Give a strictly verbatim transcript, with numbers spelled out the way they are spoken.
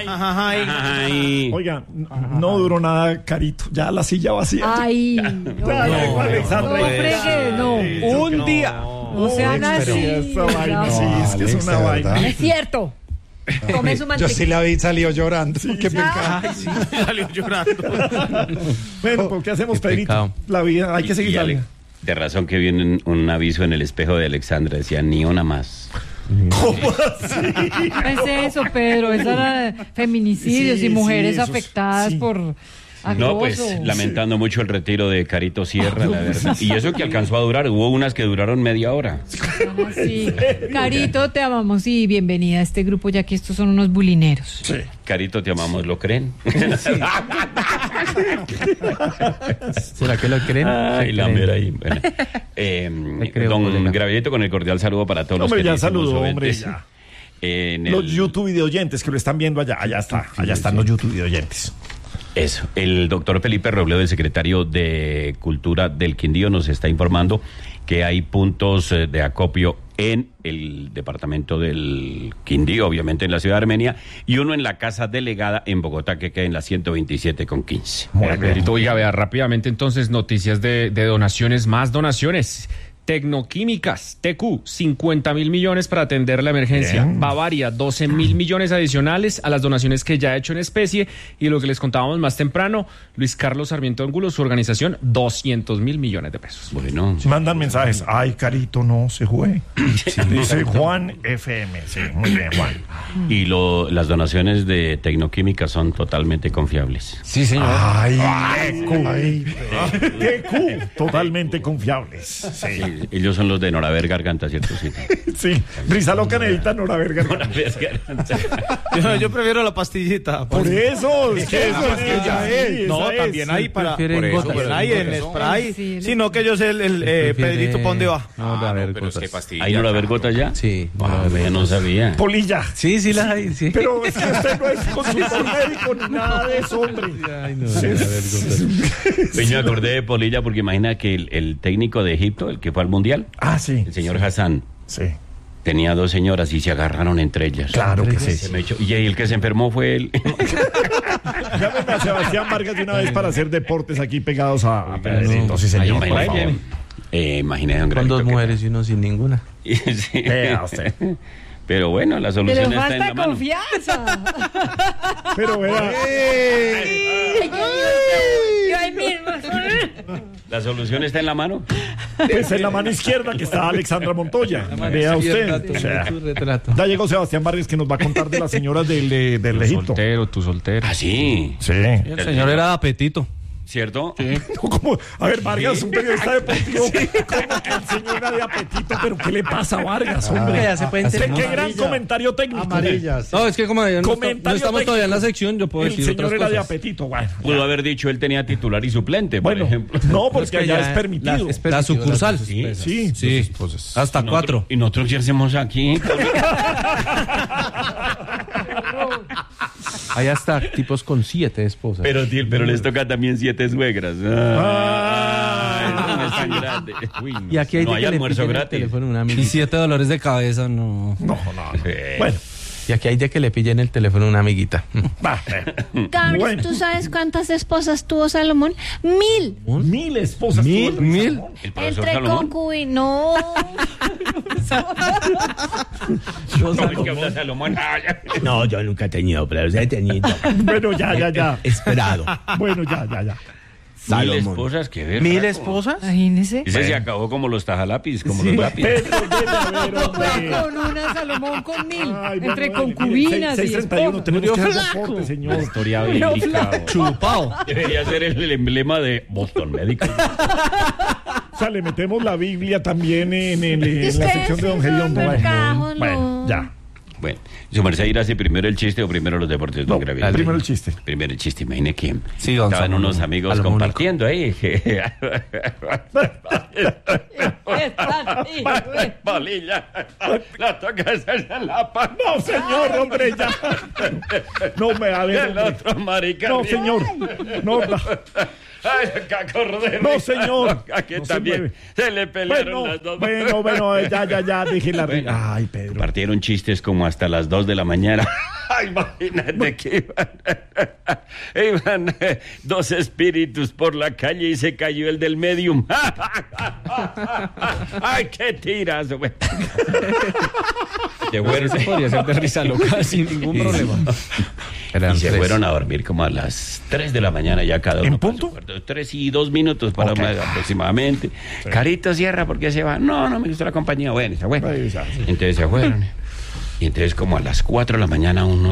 Ay, Ay. Oiga, no duró nada, Carito. Ya la silla vacía. Ay, Ya, no, ya no, llegó Alexandra. no fregue, no. un día. No sean así. Esa vaina, no. sí, es que es Alex, una de vaina. verdad. Es cierto. Tome su Yo mantequilla. sí la vi, salió llorando. Qué pecado. Ay, sí, salió llorando. Bueno, ¿por qué hacemos, Qué Pedrito? pecado. La vida, hay que Y seguir la Ale- vida. de razón que viene un, un aviso en el espejo de Alexandra, decía ni una más. ¿Cómo así? Es eso, Pedro. Es era feminicidios Sí, y mujeres sí, esos- afectadas sí. por acoso. No, pues lamentando mucho el retiro de Carito Sierra, la verdad. Y eso que alcanzó a durar, hubo unas que duraron media hora. Sí. Carito, te amamos y bienvenida a este grupo, ya que estos son unos bulineros. Sí. Carito, te amamos, ¿lo creen? ¿Será que lo creen? Ay, Se la creen. mera ahí. Bueno. Eh, Le creo, don colega. Gravillito, con el cordial saludo para todos Hombre, ya los queridísimos saludó, hombre, oyentes. ya. En Los el- YouTube videoyentes que lo están viendo allá. Allá está. Allá están los YouTube videoyentes. Eso, el doctor Felipe Robledo, el secretario de Cultura del Quindío, nos está informando que hay puntos eh, de acopio en el departamento del Quindío, obviamente en la ciudad de Armenia, y uno en la casa delegada en Bogotá, que queda en la ciento veintisiete con quince. Muy bien. Oiga, vea rápidamente entonces noticias de, de donaciones, más donaciones. Tecnoquímicas, T Q, cincuenta mil millones para atender la emergencia. Bien. Bavaria, doce mil millones adicionales a las donaciones que ya ha hecho en especie. Y lo que les contábamos más temprano, Luis Carlos Sarmiento Ángulo, su organización, doscientos mil millones de pesos. Bueno, Mandan mensajes. Ay, Carito, no se juegue. Dice Juan F M. Sí, muy bien, Juan. y lo, las donaciones de Tecnoquímica son totalmente confiables. Sí, señor. Ay, ay, T Q, totalmente confiables. Sí, Sí, ellos son los de Noraver Garganta, ¿cierto? Sí. sí. Risa loca necesita Nora Verga. Noraver Garganta. Yo, yo prefiero la pastillita. Por eso, es que eso es que ya es. No, esa también es. hay para. Prefieren Por eso, gotas. también hay en spray. Sí, sí. Sino que yo sé el, el eh, Prefiere- Pedrito, ¿pa' dónde va? No, a ver, cosas. ¿Hay Noraver Gota ya? Sí. Ah, yo no sabía. Polilla. Sí, sí las hay, sí. Pero es que usted no es consultor médico ni nada de eso, hombre. Ay, no, a ver, cosas. Pues me acordé de Polilla porque imagina que el, el técnico de Egipto, el que fue al Mundial, Ah, sí. el señor Hassan, Sí. tenía dos señoras y se agarraron entre ellas. Claro que Se sí. me echó- y el que se enfermó fue él. Llámeme a Sebastián Vargas de una vez para hacer deportes aquí pegados a, a Pedrito. Sí, señor, por Imagínate, favor. eh, imagínate, don Con Gravito, dos que- mujeres y uno sin ninguna. Sí. Vea usted. Pero bueno, la Pero solución está en la falta mano. confianza. Pero vea. Yo ahí mismo. La solución está en la mano. Pues en la mano izquierda que está Alexandra Montoya. Vea usted. O sea, Su retrato. ya llegó Sebastián Vargas que nos va a contar de las señoras del, de- del Tu Egipto. soltero, tu soltero. Ah, sí. Sí. El señor era de apetito. ¿Cierto? ¿Cómo? A ver, Vargas, un periodista deportivo. ¿Cómo que el señor era de apetito? ¿Pero qué le pasa a Vargas, hombre? ya se puede Qué- entender. Qué gran comentario técnico. Amarillas. No, es que como ya no, Comentario no estamos todavía en la sección, yo puedo El decir señor otras era de cosas. apetito, bueno. Pudo haber dicho él tenía titular y suplente, por Bueno, ejemplo. no, porque Es que allá ya es permitido. la- La sucursal. Sí, Sí. Sí, hasta cuatro. Y nosotros qué hacemos aquí. Hay hasta tipos con siete esposas. Pero, tío, pero les toca también siete suegras. Ay, no es tan grande. Uy, Y aquí hay no de hay que le almuerzo pillen el gratis. teléfono a una amiguita. Y siete dolores de cabeza, no. No, no. Sí. Bueno, Y aquí hay de que le pillen el teléfono a una amiguita. va. eh. Carlos, Bueno. ¿tú sabes cuántas esposas tuvo Salomón? Mil. Mil esposas. ¿Mil? tuvo el ¿Mil? Salomón. El profesor Entre Salomón. concubinas. No. No, es que habla Salomón. Ah, ya. No, yo nunca he tenido, pero he tenido. Bueno, ya, ya, ya. Esperado. Bueno, ya, ya, ya. Mil Salomón. esposas, qué ver. ¿Mil esposas? Imagínese. Ese se acabó como los tajalápiz, como los lápiz. Pedro, ven a ver, hombre. Con una Salomón con mil. Ay, bueno, Entre dale, concubinas seis y treinta y uno, esposas. tenemos que hacer Flaco. deporte, señor. Historia bíblica. Chupao. Debería ser el, el emblema de Boston Medical. O sea, le metemos la Biblia también en, en- en la Ustedes sección de Don sí son Gediondo. del Bueno, cajo, bueno, no. ya. Bueno, su merced irá así primero el chiste o primero los deportes, don No, Gravillito? primero el chiste. Primero el chiste, imagine que Sí, don estaban Salomón. unos amigos Salomónico. compartiendo ahí. Bolilla, la toca esa la pa. No, señor, hombre, ya. No me a ver, El hombre. otro marica. No, señor. No, no. Ay, acordé. No, señor. Aquí No se también mueve. se, le pelearon Bueno, las dos. bueno, bueno, ya, ya, ya, dije la Bueno. Ay, Pedro. Partieron chistes como hasta las dos de la mañana. Imagínate que iban, iban eh, dos espíritus por la calle y se cayó el del medium. ¡Ay, qué tirazo, güey! Se fueron, Eso podría ser de risa loca sin ningún problema. Eran y se tres. fueron a dormir como a las tres de la mañana ya cada uno. ¿En para su punto? cuarto. Tres y dos minutos para Ok. más aproximadamente. Carito cierra porque se va. No, no me gusta la compañía. Bueno, se fue. Ahí está, sí. Entonces se fueron. Y entonces como a las cuatro de la mañana uno